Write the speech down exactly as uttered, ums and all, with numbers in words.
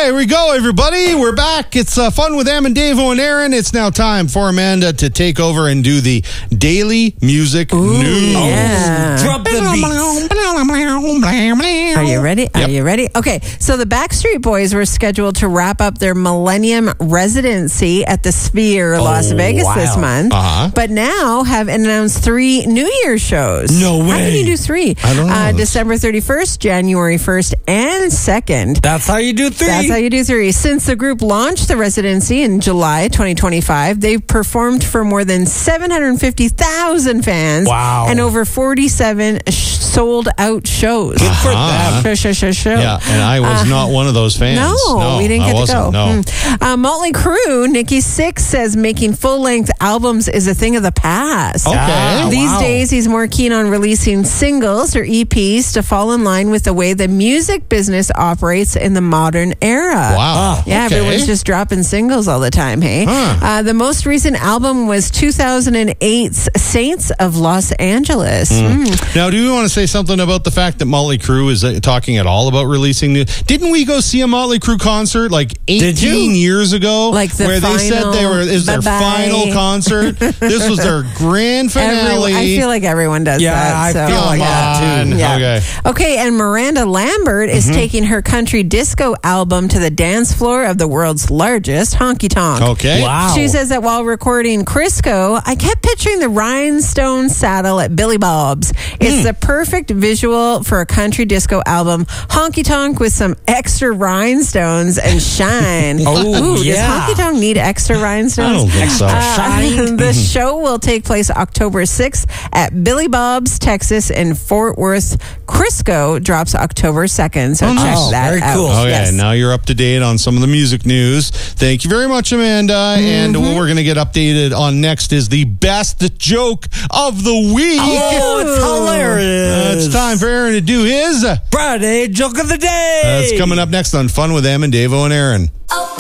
There we go, everybody. We're back. It's uh, Fun with Em and Davo and Aaron. It's now time for Amanda to take over and do the Daily Music Ooh, News. Yeah. Drop the beats. Are you ready? Are Yep. you ready? Okay, so the Backstreet Boys were scheduled to wrap up their Millennium residency at the Sphere, Las Vegas wow. this month, Uh-huh. but now have announced three New Year's shows. No How can way. you do three? I don't know. Uh, December thirty-first, January first, and second. That's how you do three. That's how you do three. Since the group launched the residency in July twenty twenty-five, they've performed for more than seven hundred fifty thousand fans. Wow. And over forty-seven sh- sold out shows. Good for Uh-huh. them. Show, show, show, show. Yeah, and I was not one of those fans. No, we didn't I get to wasn't, go. No. Hmm. Uh, Motley Crue, Nikki Sixx says making full-length albums is a thing of the past. Okay. Ah, These wow. days, he's more keen on releasing singles or E Ps to fall in line with the way the music business operates in the modern era. Wow. Yeah, okay. everyone's just dropping singles all the time, hey? Huh. Uh, the most recent album was two thousand eight's Saints of Los Angeles. Mm. Now, do you want to say something about the fact that Motley Crue is uh, talking at all about releasing new? Didn't we go see a Motley Crue concert like Did you? eighteen years ago? Like the where they said they were is their final- final bye-bye. concert. This was their grand finale. Everyone, I feel like everyone does Yeah, that. I so. feel like that, too. Yeah. Okay. Okay, and Miranda Lambert is taking her country disco album to the dance floor of the world's largest honky tonk. Okay. Wow. She says that while recording Crisco, I kept picturing the rhinestone saddle at Billy Bob's. It's the perfect visual for a country disco album. Honky tonk with some extra rhinestones and shine. Oh, Ooh, yeah. Does honky tonk need extra rhinestones? I don't think so. Uh, the show will take place October sixth at Billy Bob's, Texas, in Fort Worth. Crisco drops October second, so Oh, check nice. that Very out. cool. Okay, Yes. now you're up to date on some of the music news. Thank you very much, Amanda. And Mm-hmm. what we're going to get updated on next is the best joke of the week. Oh, it's Uh, hilarious. it's time for Aaron to do his. Friday joke of the day. That's coming up next on Fun with Em and Davo and Aaron. Oh,